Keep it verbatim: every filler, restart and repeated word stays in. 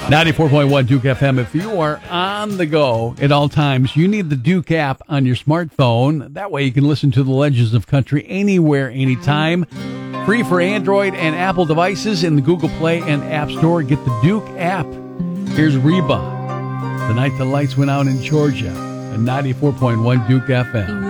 ninety-four point one Duke F M. If you are on the go at all times, you need the Duke app on your smartphone. That way you can listen to the Legends of Country anywhere, anytime. Free for Android and Apple devices in the Google Play and App Store. Get the Duke app. Here's Reba. The night the lights went out in Georgia. At ninety-four point one Duke F M.